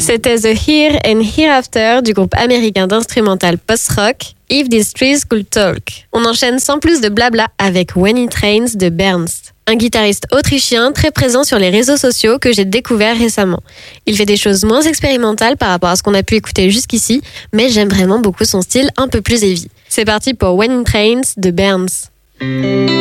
C'était The Here and Hereafter du groupe américain d'instrumental post-rock If These Trees Could Talk. On enchaîne sans plus de blabla avec When It Rains de Bernst, un guitariste autrichien très présent sur les réseaux sociaux que j'ai découvert récemment. Il fait des choses moins expérimentales par rapport à ce qu'on a pu écouter jusqu'ici, mais j'aime vraiment beaucoup son style un peu plus heavy. C'est parti pour When It Rains de Bernst.